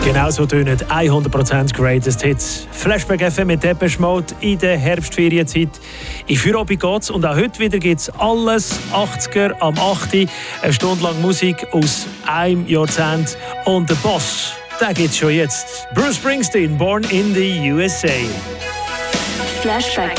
Genau so tönen 100% Greatest Hits. Flashback FM mit Depeche Mode in der Herbstferienzeit. In Feierabend geht's und auch heute wieder gibt's alles 80er am 8. Eine Stunde lang Musik aus einem Jahrzehnt. Und der Boss, den gibt's schon jetzt. Bruce Springsteen, Born in the USA. Flashback